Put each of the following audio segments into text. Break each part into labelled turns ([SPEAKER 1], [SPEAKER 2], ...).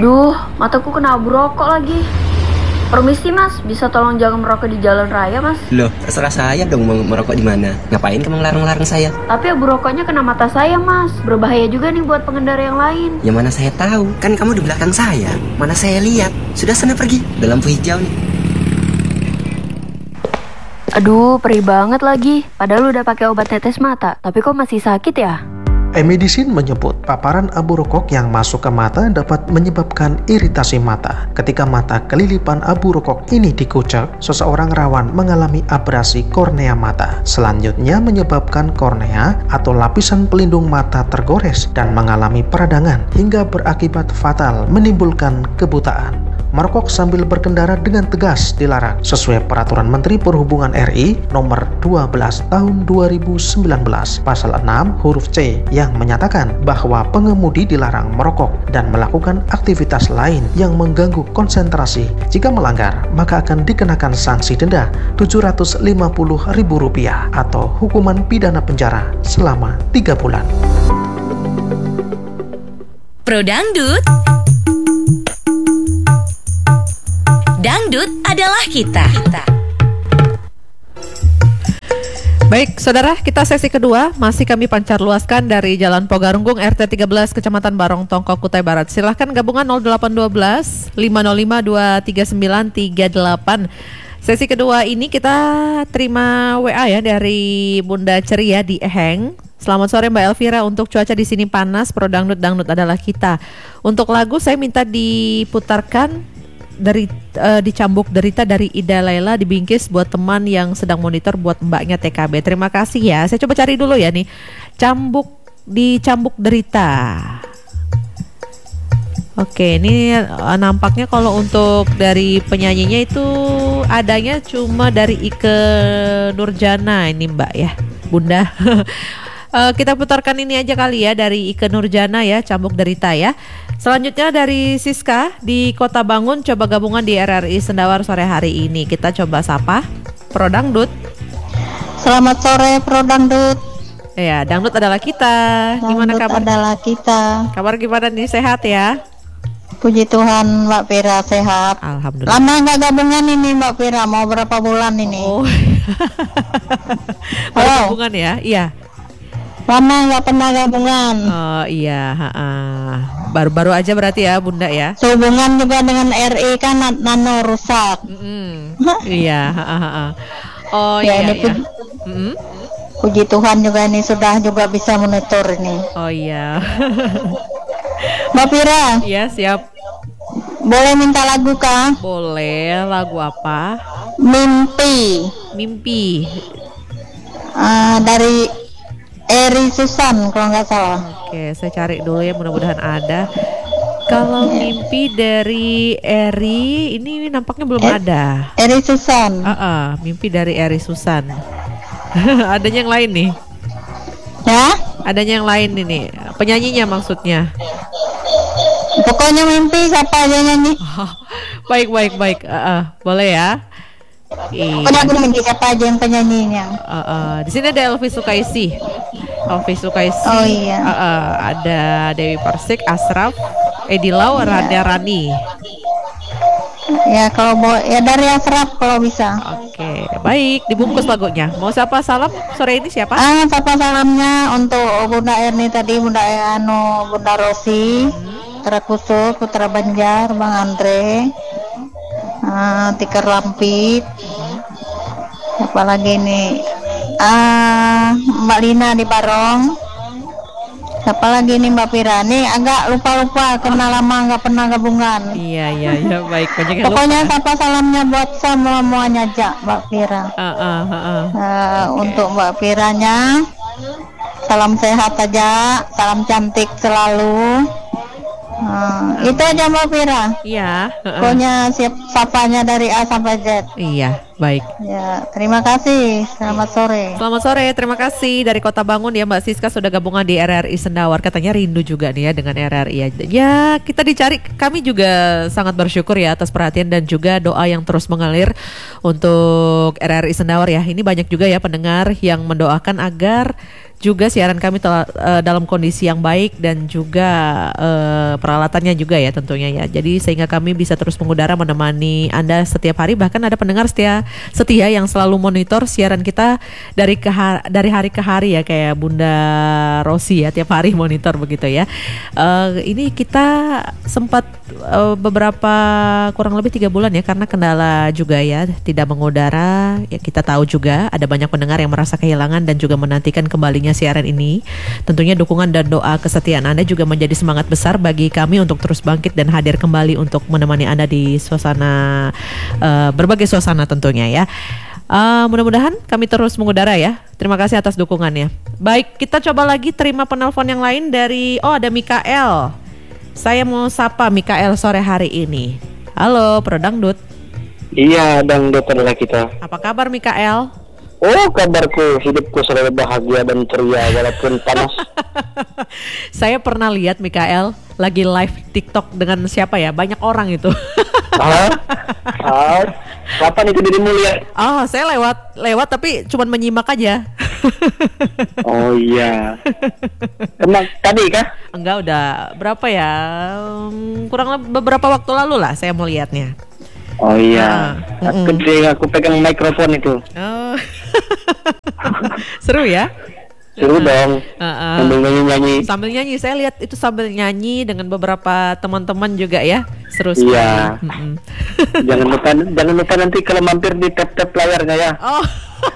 [SPEAKER 1] Aduh, mataku kena abu rokok lagi. Permisi mas, bisa tolong jangan merokok di jalan raya mas?
[SPEAKER 2] Loh, terserah saya dong mau merokok di mana. Ngapain kamu larang-larang saya?
[SPEAKER 1] Tapi abu rokoknya kena mata saya mas. Berbahaya juga nih buat pengendara yang lain.
[SPEAKER 2] Ya mana saya tahu, kan kamu di belakang saya. Mana saya lihat. Sudah sana pergi, udah lampu hijau nih.
[SPEAKER 1] Aduh, perih banget lagi. Padahal udah pakai obat tetes mata, tapi kok masih sakit ya?
[SPEAKER 3] E-medicine menyebut paparan abu rokok yang masuk ke mata dapat menyebabkan iritasi mata. Ketika mata kelilipan abu rokok ini dikucek, seseorang rawan mengalami abrasi kornea mata. Selanjutnya menyebabkan kornea atau lapisan pelindung mata tergores dan mengalami peradangan hingga berakibat fatal menimbulkan kebutaan. Merokok sambil berkendara dengan tegas dilarang sesuai Peraturan Menteri Perhubungan RI Nomor 12 Tahun 2019 Pasal 6 huruf C yang menyatakan bahwa pengemudi dilarang merokok dan melakukan aktivitas lain yang mengganggu konsentrasi. Jika melanggar, maka akan dikenakan sanksi denda Rp750.000 atau hukuman pidana penjara selama 3 bulan.
[SPEAKER 4] Pro Dangdut. Dangdut adalah kita.
[SPEAKER 5] Baik, saudara, kita sesi kedua. Masih kami pancar luaskan dari Jalan Pogarunggung, RT 13, Kecamatan Barong Tongko, Kutai Barat. Silahkan gabungan 0812 505 23938. Sesi kedua ini kita terima WA ya dari Bunda Ceria di Eheng. Selamat sore Mbak Elvira, untuk cuaca di sini panas, Pro Dangdut adalah kita. Untuk lagu saya minta diputarkan dari Dicambuk Derita dari Ida Laila dibingkis buat teman yang sedang monitor buat mbaknya TKB. Terima kasih ya. Saya coba cari dulu ya nih. Dicambuk Derita. Oke, ini nampaknya kalau untuk dari penyanyinya itu adanya cuma dari Ike Nurjana ini Mbak ya, Bunda. Kita putarkan ini aja kali ya dari Ike Nurjana ya, Cambuk Derita ya. Selanjutnya dari Siska di Kota Bangun, coba gabungan di RRI Sendawar sore hari ini. Kita coba sapa Pro Dangdut.
[SPEAKER 6] Selamat sore Pro Dangdut.
[SPEAKER 5] Ya, Dangdut adalah kita. Gimana kabar?
[SPEAKER 6] Dangdut adalah kita.
[SPEAKER 5] Kabar gimana nih, sehat ya?
[SPEAKER 6] Puji Tuhan Mbak Pira sehat.
[SPEAKER 5] Alhamdulillah.
[SPEAKER 6] Lama nggak gabungan ini Mbak Pira, mau berapa bulan ini?
[SPEAKER 5] Oh. Baru gabungan ya? Iya.
[SPEAKER 6] Lama nggak pernah gabungan.
[SPEAKER 5] Oh iya, baru-baru aja berarti ya Bunda ya.
[SPEAKER 6] Sehubungan juga dengan RI kan nano rusak.
[SPEAKER 5] Iya, Oh
[SPEAKER 6] ya,
[SPEAKER 5] iya.
[SPEAKER 6] ini puji Tuhan juga ini sudah juga bisa monitor ini.
[SPEAKER 5] Oh iya.
[SPEAKER 6] Mbak Pira.
[SPEAKER 5] Iya siap.
[SPEAKER 6] Boleh minta lagu kah?
[SPEAKER 5] Boleh, lagu apa?
[SPEAKER 6] Mimpi. Dari Eri Susan kalau nggak salah.
[SPEAKER 5] Oke, saya cari dulu ya, mudah-mudahan ada. Kalau mimpi dari Eri, ini nampaknya belum ada.
[SPEAKER 6] Eri Susan.
[SPEAKER 5] Mimpi dari Eri Susan. Adanya yang lain nih.
[SPEAKER 6] Ya?
[SPEAKER 5] Adanya yang lain ini. Penyanyinya maksudnya.
[SPEAKER 6] Pokoknya mimpi siapa aja nyanyi.
[SPEAKER 5] Baik. Boleh ya.
[SPEAKER 6] Pokoknya aku mimpi siapa aja yang penyanyinya.
[SPEAKER 5] Di sini ada Elvi Sukaisi.
[SPEAKER 6] Oh iya.
[SPEAKER 5] Ada Dewi Persik, Asraf, Edi Lau, Rada Rani.
[SPEAKER 6] Ya kalau ya dari Asraf kalau bisa.
[SPEAKER 5] Oke, baik, dibungkus lagunya. Mau siapa salam sore ini siapa?
[SPEAKER 6] Siapa salamnya untuk Bunda Erni tadi, Bunda Rosi, Putra Kusuk, Putra Banjar, Bang Andre, Tikar Lampit. Siapa lagi nih? Mbak Lina di Barong. Siapa lagi nih Mbak Pira? Nih agak lupa karena lama nggak pernah gabungan.
[SPEAKER 5] Iya, baik, banyak yang
[SPEAKER 6] pokoknya
[SPEAKER 5] lupa.
[SPEAKER 6] siapa salamnya buat semuanya aja Mbak Pira. Untuk Mbak Piranya, salam sehat aja, salam cantik selalu. Itu aja Mbak Pira.
[SPEAKER 5] Iya.
[SPEAKER 6] Pokoknya sapanya dari A sampai Z.
[SPEAKER 5] Iya, baik.
[SPEAKER 6] Ya, terima kasih. Selamat sore.
[SPEAKER 5] Selamat sore, terima kasih dari Kota Bangun ya Mbak Siska sudah gabungan di RRI Sendawar. Katanya rindu juga nih ya dengan RRI ya. Ya, kita dicari. Kami juga sangat bersyukur ya atas perhatian dan juga doa yang terus mengalir untuk RRI Sendawar ya. Ini banyak juga ya pendengar yang mendoakan agar juga siaran kami telah dalam kondisi yang baik dan juga peralatannya juga ya tentunya ya. Jadi sehingga kami bisa terus mengudara menemani Anda setiap hari, bahkan ada pendengar setia yang selalu monitor siaran kita dari hari ke hari ya, kayak Bunda Rosi ya, tiap hari monitor begitu ya. Ini kita sempat beberapa kurang lebih 3 bulan ya karena kendala juga ya, tidak mengudara ya. Kita tahu juga ada banyak pendengar yang merasa kehilangan dan juga menantikan kembalinya siaran ini. Tentunya dukungan dan doa kesetiaan Anda juga menjadi semangat besar bagi kami untuk terus bangkit dan hadir kembali untuk menemani Anda di suasana berbagai suasana tentunya ya. Mudah-mudahan kami terus mengudara ya. Terima kasih atas dukungannya. Baik, kita coba lagi terima penelpon yang lain dari ada Mikael. Saya mau sapa Mikael sore hari ini. Halo, Pro Dangdut.
[SPEAKER 7] Iya, Dangdut adalah kita.
[SPEAKER 5] Apa kabar Mikael?
[SPEAKER 7] Oh, kabarku, hidupku selalu bahagia dan ceria walaupun panas.
[SPEAKER 5] Saya pernah lihat Mikael lagi live TikTok dengan siapa ya? Banyak orang itu.
[SPEAKER 7] Kapan itu dirimu lihat?
[SPEAKER 5] Saya lewat tapi cuman menyimak aja.
[SPEAKER 7] Oh iya. Emang tadi kah?
[SPEAKER 5] Enggak, udah berapa ya? Kurang lebih beberapa waktu lalu lah saya mau lihatnya.
[SPEAKER 7] Oh iya. Aku pegang mikrofon itu.
[SPEAKER 5] Oh. Seru ya?
[SPEAKER 7] Seru dong. Sambil nyanyi-nyanyi.
[SPEAKER 5] Sambil nyanyi, saya lihat itu sambil nyanyi dengan beberapa teman-teman juga ya. Seru sekali.
[SPEAKER 7] Iya. Jangan lupa nanti kalau mampir di tap layarnya ya.
[SPEAKER 5] Oh.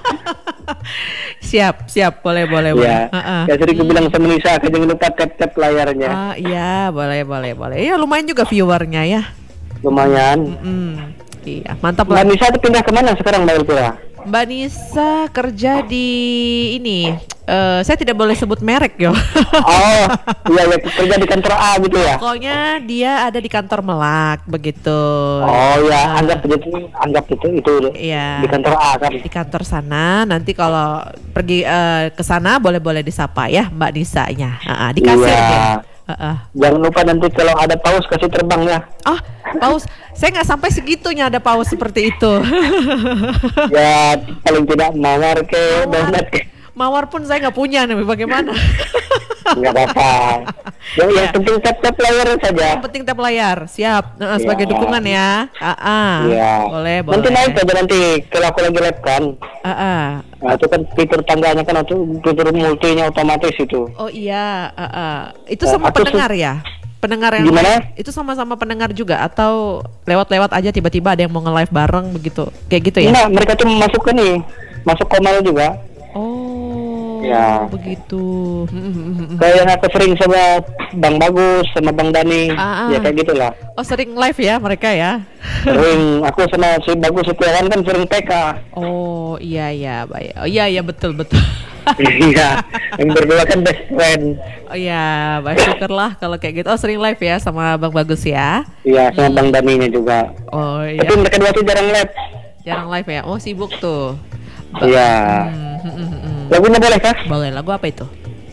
[SPEAKER 5] siap, boleh.
[SPEAKER 7] Ya. Ya sering aku bilang sama Nisa, jangan lupa tap layarnya.
[SPEAKER 5] Iya, boleh. Ya lumayan juga viewernya ya.
[SPEAKER 7] Lumayan.
[SPEAKER 5] Iya, mantap lah.
[SPEAKER 7] Mbak Nisa itu pindah kemana sekarang, Mbak Elvira?
[SPEAKER 5] Mbak Nisa kerja di ini. Saya tidak boleh sebut merek yo.
[SPEAKER 7] Oh, iya kerja di kantor A gitu ya.
[SPEAKER 5] Pokoknya dia ada di kantor Melak begitu.
[SPEAKER 7] Oh ya, anggap itu.
[SPEAKER 5] Iya.
[SPEAKER 7] Di kantor A kan.
[SPEAKER 5] Di kantor sana. Nanti kalau pergi ke sana boleh disapa ya Mbak Nisa-nya. Di kasir dia.
[SPEAKER 7] Jangan lupa nanti kalau ada paus kasih terbang ya.
[SPEAKER 5] Paus, saya nggak sampai segitunya ada paus seperti itu.
[SPEAKER 7] Ya paling tidak mawar ke donat ke.
[SPEAKER 5] Mawar pun saya nggak punya nih, bagaimana?
[SPEAKER 7] Nggak apa-apa. Yang penting tap layar saja.
[SPEAKER 5] Yang penting tap layar, siap. Sebagai dukungan ya.
[SPEAKER 7] Iya.
[SPEAKER 5] Boleh.
[SPEAKER 7] Nanti naik aja nanti kalau aku lagi live kan. Nah, itu kan fitur tangganya kan, itu fitur multinya otomatis itu.
[SPEAKER 5] Oh iya. Itu sama pendengar ya? Pendengar yang
[SPEAKER 7] gimana?
[SPEAKER 5] Itu sama-sama pendengar juga atau lewat-lewat aja tiba-tiba ada yang mau nge-live bareng begitu? Kayak gitu ya?
[SPEAKER 7] Enggak, mereka tuh masuk komal juga.
[SPEAKER 5] Oh,
[SPEAKER 7] ya
[SPEAKER 5] begitu.
[SPEAKER 7] Kayak yang aku sering sama Bang Bagus, sama Bang Dani, ya kayak gitulah.
[SPEAKER 5] Oh, sering live ya mereka ya?
[SPEAKER 7] Sering, aku sama si Bagus Setiawan kan sering PK.
[SPEAKER 5] Oh iya, baik. Oh iya betul.
[SPEAKER 7] Iya, yang berdua kan best friend.
[SPEAKER 5] Oh iya, baik, syukurlah kalau kayak gitu. Oh, sering live ya sama Bang Bagus ya?
[SPEAKER 7] Iya, sama Bang Daninya juga.
[SPEAKER 5] Oh iya.
[SPEAKER 7] Tapi mereka dua tuh jarang live.
[SPEAKER 5] Jarang live ya? Oh, sibuk tuh.
[SPEAKER 7] Iya. Lagunya boleh kah?
[SPEAKER 5] Boleh, lagu apa itu?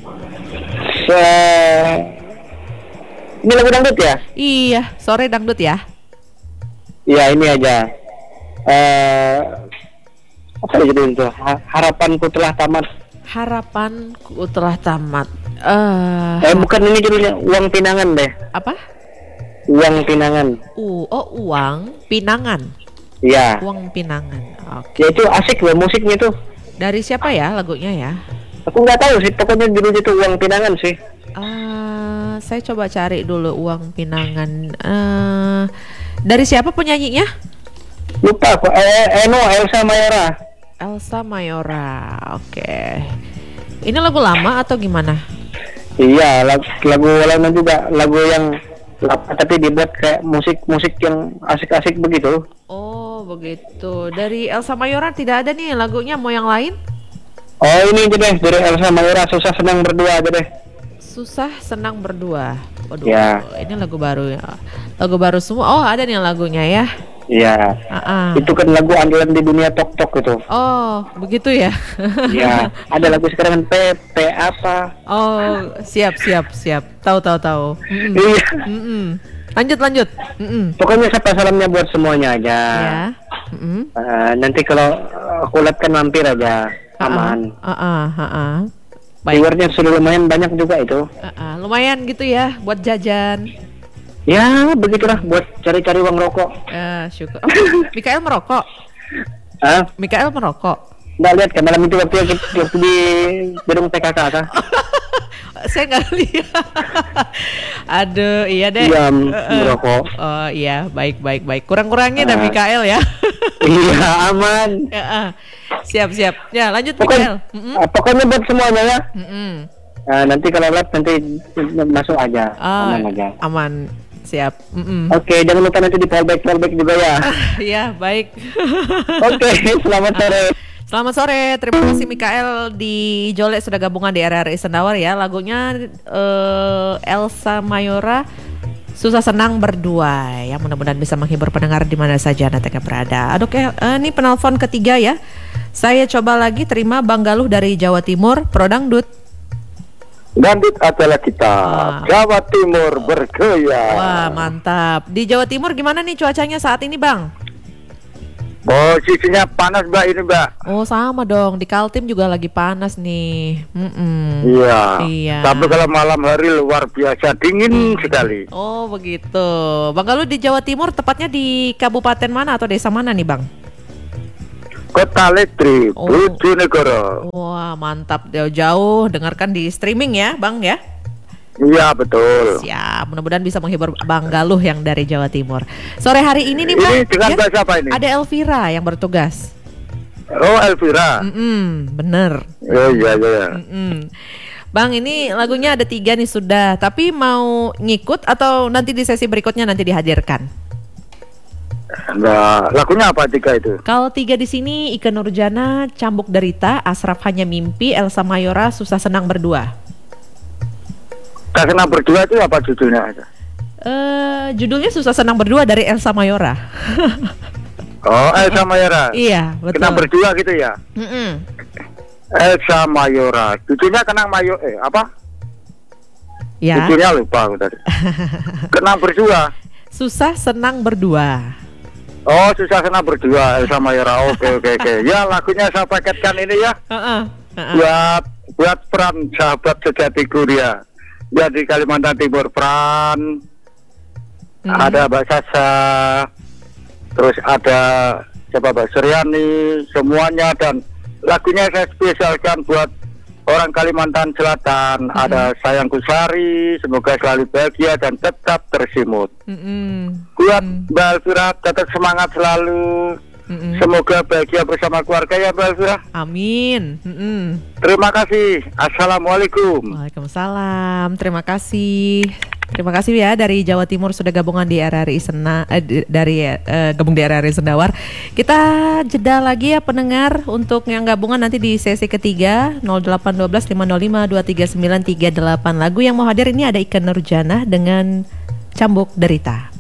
[SPEAKER 7] Ini lagu dangdut ya?
[SPEAKER 5] Iya, sore dangdut ya?
[SPEAKER 7] Iya, ini aja. Apa judulnya itu? Harapanku telah tamat.
[SPEAKER 5] Harapanku telah tamat.
[SPEAKER 7] Bukan, ini judulnya Uang Pinangan deh.
[SPEAKER 5] Apa?
[SPEAKER 7] Uang Pinangan.
[SPEAKER 5] Uang Pinangan.
[SPEAKER 7] Iya.
[SPEAKER 5] Uang Pinangan. Oke.
[SPEAKER 7] Ya itu asik loh musiknya tuh.
[SPEAKER 5] Dari siapa ya lagunya ya?
[SPEAKER 7] Aku nggak tahu sih, pokoknya judulnya itu Uang Pinangan sih.
[SPEAKER 5] Saya coba cari dulu Uang Pinangan. Dari siapa penyanyinya?
[SPEAKER 7] Lupa aku. Elsa Mayora.
[SPEAKER 5] Elsa Mayora. Oke. Ini lagu lama atau gimana?
[SPEAKER 7] Iya, lagu lama juga, lagu yang tapi dibuat kayak musik yang asik-asik begitu.
[SPEAKER 5] Oh, begitu. Dari Elsa Mayora tidak ada nih lagunya, mau yang lain?
[SPEAKER 7] Oh, ini aja deh, dari Elsa Mayora, Susah Senang Berdua aja deh.
[SPEAKER 5] Susah Senang Berdua. Waduh,
[SPEAKER 7] ya.
[SPEAKER 5] Ini lagu baru ya. Lagu baru semua. Oh, ada nih lagunya ya.
[SPEAKER 7] Iya. Itu kan lagu andalan di dunia tok-tok itu.
[SPEAKER 5] Oh, begitu ya.
[SPEAKER 7] Iya, ada lagu sekarang P apa?
[SPEAKER 5] Oh, siap. Tahu.
[SPEAKER 7] Iya.
[SPEAKER 5] Lanjut.
[SPEAKER 7] Pokoknya sapa salamnya buat semuanya aja.
[SPEAKER 5] Ya.
[SPEAKER 7] Nanti kalau aku lihat kan mampir aja, aman.
[SPEAKER 5] Baik.
[SPEAKER 7] Viewernya sudah lumayan banyak juga itu.
[SPEAKER 5] Lumayan gitu ya buat jajan.
[SPEAKER 7] Ya begitulah buat cari-cari uang rokok.
[SPEAKER 5] Syukur. Oh, Mikael merokok. Mikael merokok.
[SPEAKER 7] Nggak lihat kan malam itu waktu di gedung PKK kah?
[SPEAKER 5] Saya nggak lihat. Aduh, iya deh.
[SPEAKER 7] Iya, merokok.
[SPEAKER 5] Oh iya, baik. Kurang-kurangnya dah Mikael ya.
[SPEAKER 7] Iya, aman.
[SPEAKER 5] Siap. Ya, lanjut
[SPEAKER 7] Pokoknya,
[SPEAKER 5] Mikael.
[SPEAKER 7] pokoknya buat semuanya ya. Nanti kalau live nanti masuk aja. Aman aja.
[SPEAKER 5] Aman. Siap.
[SPEAKER 7] Oke, jangan lupa nanti di fallback juga ya.
[SPEAKER 5] Iya, baik.
[SPEAKER 7] Oke, selamat sore.
[SPEAKER 5] Selamat sore, terima kasih Mikael di Jole sudah gabungan di RRI Sendawar ya. Lagunya Elsa Mayora, Susah Senang Berdua. Ya mudah-mudahan bisa menghibur pendengar di mana saja nanti berada. Oke, ini penelpon ketiga ya. Saya coba lagi terima Bang Galuh dari Jawa Timur, Pro Dangdut.
[SPEAKER 8] Dangdut adalah kita, Jawa Timur bergaya.
[SPEAKER 5] Wah mantap. Di Jawa Timur gimana nih cuacanya saat ini Bang?
[SPEAKER 8] Posisinya panas Mbak ini Mbak.
[SPEAKER 5] Oh sama dong, di Kaltim juga lagi panas nih.
[SPEAKER 8] Iya. Tapi kalau malam hari luar biasa dingin sekali.
[SPEAKER 5] Oh begitu. Bang Galuh di Jawa Timur tepatnya di kabupaten mana atau desa mana nih Bang?
[SPEAKER 8] Kota Letri, Bojonegoro.
[SPEAKER 5] Wah mantap, jauh-jauh. Dengarkan di streaming ya Bang ya.
[SPEAKER 8] Iya betul.
[SPEAKER 5] Siap, mudah-mudahan bisa menghibur Bang Galuh yang dari Jawa Timur. Sore hari ini nih Bang.
[SPEAKER 8] Ini dengan bahasa apa ini?
[SPEAKER 5] Ada Elvira yang bertugas.
[SPEAKER 8] Oh Elvira.
[SPEAKER 5] Bener.
[SPEAKER 8] Oh iya.
[SPEAKER 5] Bang ini lagunya ada 3 nih sudah. Tapi mau ngikut atau nanti di sesi berikutnya nanti dihadirkan?
[SPEAKER 8] Nah, lagunya apa 3 itu?
[SPEAKER 5] Kalau 3 di sini Ika Nurjana, Cambuk Derita, Asraf Hanya Mimpi, Elsa Mayora, Susah Senang Berdua.
[SPEAKER 8] Susah Senang Berdua itu apa judulnya?
[SPEAKER 5] Judulnya Susah Senang Berdua dari Elsa Mayora.
[SPEAKER 8] Oh Elsa Mayora.
[SPEAKER 5] Iya betul.
[SPEAKER 8] Kenang berdua gitu ya. Elsa Mayora. Judulnya Kenang apa?
[SPEAKER 5] Ya.
[SPEAKER 8] Judulnya lupa aku tadi. Kenang Berdua.
[SPEAKER 5] Susah Senang Berdua.
[SPEAKER 8] Oh Susah Senang Berdua Elsa Mayora. Oke. Ya lagunya saya paketkan ini ya. Buat peran sahabat sejatiku dia. Ya di Kalimantan Timur peran. Ada Mbak Sasa. Terus ada siapa Mbak Suryani. Semuanya dan lagunya saya spesialkan buat orang Kalimantan Selatan. Ada Sayangku Sari. Semoga selalu bahagia dan tetap tersimut. Buat Mbak Elvira tetap semangat selalu. Semoga bahagia bersama keluarga ya Mbak Elvira.
[SPEAKER 5] Amin.
[SPEAKER 8] Terima kasih. Assalamualaikum.
[SPEAKER 5] Waalaikumsalam. Terima kasih ya dari Jawa Timur sudah gabungan di RRI gabung di RRI Sendawar. Kita jeda lagi ya pendengar untuk yang gabungan nanti di sesi ketiga 0812 505 23938. Lagu yang mau hadir ini ada Ika Nurjana dengan Cambuk Derita.